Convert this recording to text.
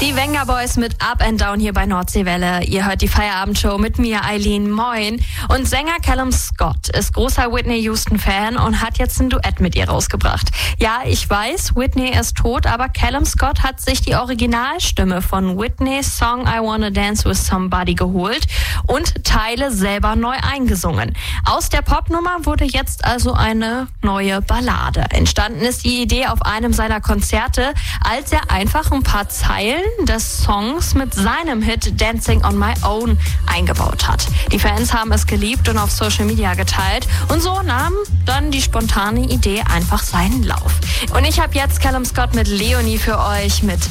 Die Venga Boys mit Up and Down hier bei Nordseewelle. Ihr hört die Feierabendshow mit mir, Eileen. Moin. Und Sänger Callum Scott ist großer Whitney Houston-Fan und hat jetzt ein Duett mit ihr rausgebracht. Ja, ich weiß, Whitney ist tot, aber Callum Scott hat sich die Originalstimme von Whitneys Song I Wanna Dance With Somebody geholt und Teile selber neu eingesungen. Aus der Popnummer wurde jetzt also eine neue Ballade. Entstanden ist die Idee auf einem seiner Konzerte, als er einfach ein paar Zeilen des Songs mit seinem Hit Dancing on My Own eingebaut hat. Die Fans haben es geliebt und auf Social Media geteilt und so nahm dann die spontane Idee einfach seinen Lauf. Und ich habe jetzt Callum Scott mit Leonie für euch mit